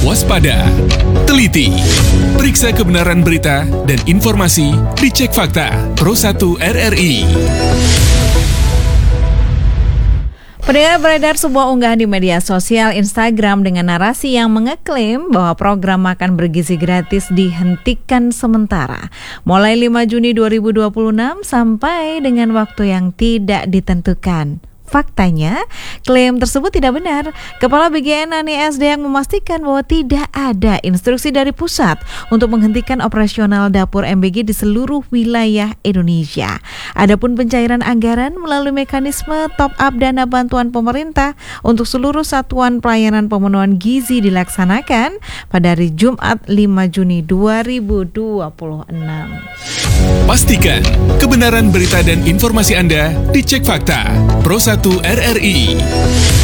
waspada, teliti, periksa kebenaran berita dan informasi di Cek Fakta Pro 1 RRI. Pendengar, beredar sebuah unggahan di media sosial Instagram dengan narasi yang mengeklaim bahwa program makan bergizi gratis dihentikan sementara mulai 5 Juni 2026 sampai dengan waktu yang tidak ditentukan. Faktanya, klaim tersebut tidak benar. Kepala BGN Ani SD yang memastikan bahwa tidak ada instruksi dari pusat untuk menghentikan operasional dapur MBG di seluruh wilayah Indonesia. Adapun pencairan anggaran melalui mekanisme top up dana bantuan pemerintah untuk seluruh satuan pelayanan pemenuhan gizi dilaksanakan pada hari Jumat 5 Juni 2026. Pastikan kebenaran berita dan informasi Anda di Cek Fakta Pro 1 RRI.